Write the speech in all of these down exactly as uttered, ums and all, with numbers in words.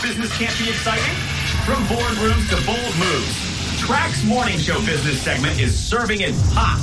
business can't be exciting? From boardrooms to bold moves, Track's Morning Show business segment is serving it hot.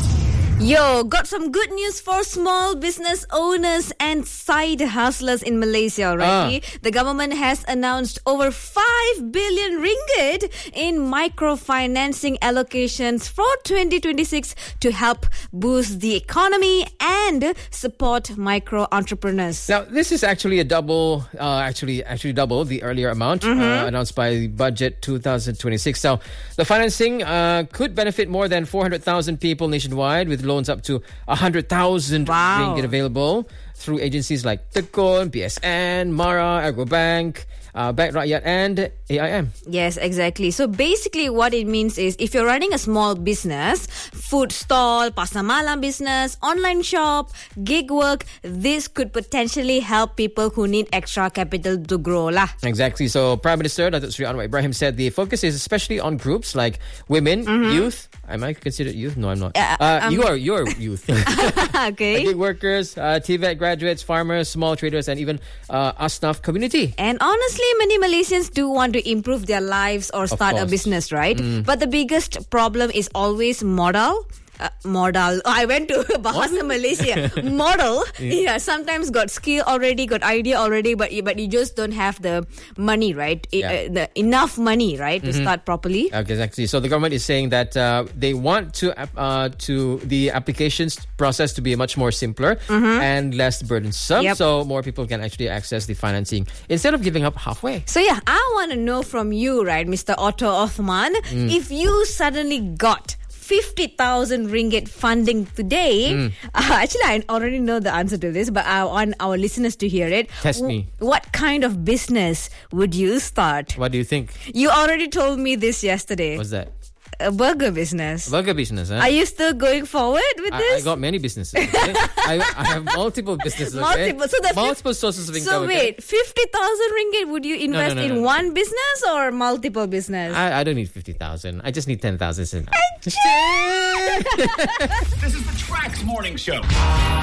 Yo, got some good news for small business owners and side hustlers in Malaysia already. Uh. The government has announced over five billion ringgit in microfinancing allocations for twenty twenty-six to help boost the economy and support micro entrepreneurs. Now, this is actually a double, uh, actually, actually double the earlier amount mm-hmm. uh, announced by Budget twenty twenty-six. Now, the financing uh, could benefit more than four hundred thousand people nationwide, with loans up to one hundred thousand wow. ringgit available through agencies like Tekun, P S N, Mara, Agrobank, uh, Bank Rakyat and A I M. Yes, exactly. So basically what it means is if you're running a small business, food stall, pasar malam business, online shop, gig work, this could potentially help people who need extra capital to grow lah. Exactly. So Prime Minister Datuk Seri Anwar Ibrahim said the focus is especially on groups like women, mm-hmm. youth. Am I considered youth? No, I'm not. Uh, uh, um, you are you are youth. Okay. Gig workers, uh, T V E T graduates, farmers, small traders, and even uh, Asnaf community. And honestly, many Malaysians do want to improve their lives or start a business, right? Mm. But the biggest problem is always modal. Uh, modal. Oh, I went to Bahasa Malaysia. Model. Yeah. yeah, sometimes got skill already, got idea already, but but you just don't have the money, right? Yeah. Uh, the enough money, right, to mm-hmm. start properly. Okay, exactly. So the government is saying that uh, they want to uh, to the applications process to be much more simpler mm-hmm. and less burdensome, yep. so more people can actually access the financing instead of giving up halfway. So yeah, I want to know from you, right, Mister Otto Othman, mm. if you suddenly got fifty thousand ringgit funding today. Mm. Uh, actually, I already know the answer to this, but I want our listeners to hear it. Test me. What kind of business would you start? What do you think? You already told me this yesterday. What's that? A burger business. A burger business, huh? Are you still going forward with I, this? I got many businesses. Okay? I, I have multiple businesses. Okay? Multiple. So the multiple sources of income. So wait, okay? fifty thousand ringgit, would you invest no, no, no, in no. one business or multiple business? I, I don't need fifty thousand. I just need ten thousand. This is the Track's Morning Show.